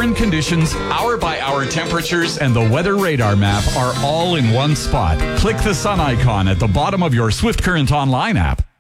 current conditions, hour-by-hour temperatures, and the weather radar map are all in one spot. Click the sun icon at the bottom of your Swift Current Online app.